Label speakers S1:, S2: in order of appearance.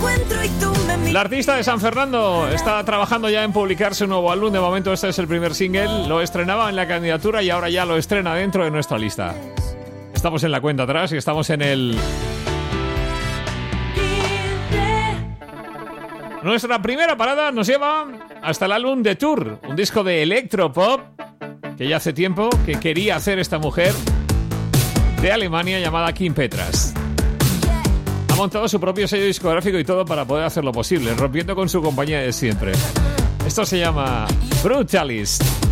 S1: La artista de San Fernando está trabajando ya en publicar su nuevo álbum. De momento este es el primer single. Lo estrenaba en la candidatura y ahora ya lo estrena dentro de nuestra lista. Estamos en la cuenta atrás y estamos en el... Nuestra primera parada nos lleva hasta el álbum The Tour, un disco de electropop que ya hace tiempo que quería hacer esta mujer de Alemania llamada Kim Petras. Ha montado su propio sello discográfico y todo para poder hacerlo posible, rompiendo con su compañía de siempre. Esto se llama Brutalist.